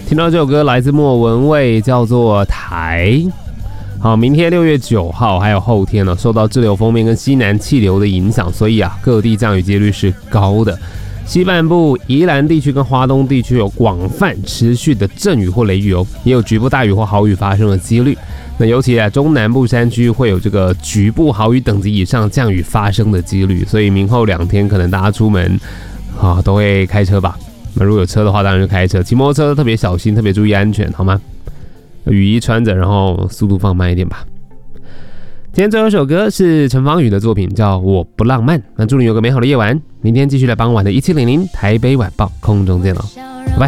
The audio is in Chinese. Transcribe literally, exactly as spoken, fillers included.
听到这首歌来自莫文蔚，叫做《台》。好，明天六月九号还有后天呢，受到滞留锋面跟西南气流的影响，所以啊，各地降雨几率是高的。西半部宜兰地区跟花东地区有广泛持续的阵雨或雷雨哦，也有局部大雨或豪雨发生的几率。那尤其啊，中南部山区会有这个局部豪雨等级以上降雨发生的几率，所以明后两天可能大家出门啊都会开车吧。那如果有车的话，当然就开车，骑摩托车特别小心，特别注意安全，好吗？雨衣穿着，然后速度放慢一点吧。今天最后一首歌是陈芳语的作品，叫《我不浪漫》。那祝你有个美好的夜晚，明天继续来傍晚的一七零零台北晚报空中见喽，拜拜。